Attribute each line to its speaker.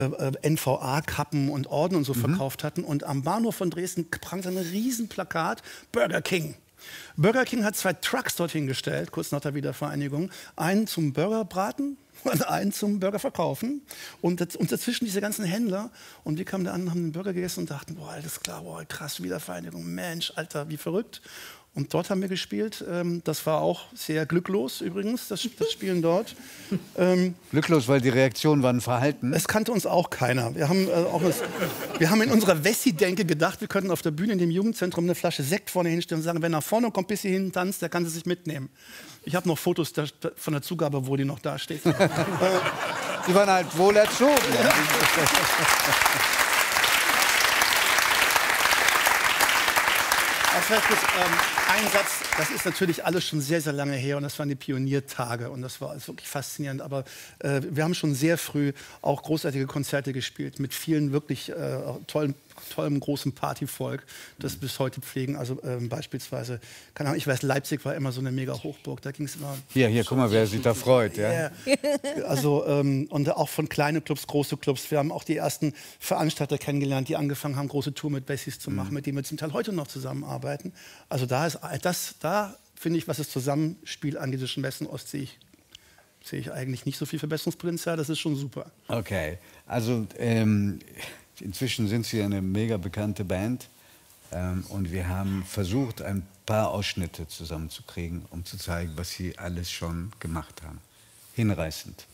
Speaker 1: NVA-Kappen und Orden und so verkauft hatten. Und am Bahnhof von Dresden prangte ein Riesenplakat, Burger King. Burger King hat 2 Trucks dorthin gestellt, kurz nach der Wiedervereinigung. Einen zum Burgerbraten und einen zum Burger verkaufen. Und dazwischen diese ganzen Händler. Und wir kamen da an, haben einen Burger gegessen und dachten, boah, alles klar, boah, krass, Wiedervereinigung, Mensch, Alter, wie verrückt. Und dort haben wir gespielt. Das war auch sehr glücklos übrigens, das Spielen dort.
Speaker 2: Glücklos, weil die Reaktionen waren verhalten?
Speaker 1: Es kannte uns auch keiner. Wir haben in unserer Wessi-Denke gedacht, wir könnten auf der Bühne in dem Jugendzentrum eine Flasche Sekt vorne hinstellen und sagen, wer nach vorne kommt, bis hierhin tanzt, der kann sie sich mitnehmen. Ich habe noch Fotos von der Zugabe, wo die noch da steht.
Speaker 2: Die waren halt wohl erzogen. Ja.
Speaker 1: Ein Satz, das ist natürlich alles schon sehr, sehr lange her und das waren die Pioniertage und das war wirklich faszinierend. Aber wir haben schon sehr früh auch großartige Konzerte gespielt mit vielen wirklich tollem großen Partyvolk, das bis heute pflegen. Also beispielsweise, keine Ahnung, ich weiß, Leipzig war immer so eine mega Hochburg, da ging es immer...
Speaker 2: Hier, guck mal, wer sich da freut. Ja.
Speaker 1: Also, und auch von kleinen Clubs, große Clubs. Wir haben auch die ersten Veranstalter kennengelernt, die angefangen haben, große Tour mit Wessis zu machen, mit denen wir zum Teil heute noch zusammenarbeiten. Also da finde ich, was das Zusammenspiel angeht zwischen West und Ost, sehe ich eigentlich nicht so viel Verbesserungspotenzial. Das ist schon super.
Speaker 2: Okay, also inzwischen sind Sie eine mega bekannte Band und wir haben versucht, ein paar Ausschnitte zusammenzukriegen, um zu zeigen, was Sie alles schon gemacht haben. Hinreißend.